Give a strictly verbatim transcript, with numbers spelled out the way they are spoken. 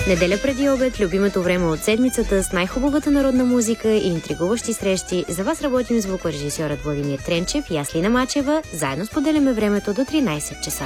Неделя преди обед, любимото време от седмицата с най-хубавата народна музика и интригуващи срещи. За вас работим звукорежисьорът Владимир Тренчев и аз Лина Мачева. Заедно споделяме времето до тринайсет часа.